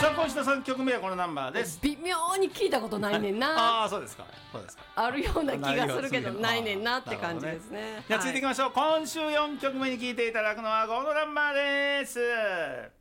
さあ今週の3曲目はこのナンバーです。 微妙に聞いたことないねんな、 ああそうですか、そうですか。 あるような気がするけどないねんなって感じですね。 じゃあ続いていきましょう、今週4曲目に聴いていただくのはこのナンバーです。